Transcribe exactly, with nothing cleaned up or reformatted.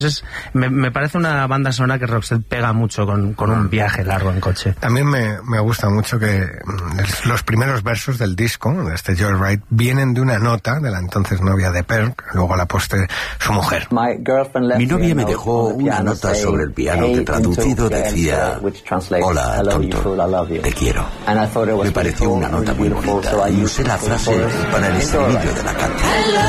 Es, me, me parece una banda sonora que Roxette pega mucho con, con un viaje largo en coche. También me, me gusta mucho que los primeros versos del disco, de este Joyride, vienen de una nota de la entonces novia de Pearl, luego a la postre su mujer. Mi novia me dejó una nota sobre el piano que traducido decía: hola, tonto, te quiero. Me pareció una nota muy bonita y usé la frase para el estribillo de la canción.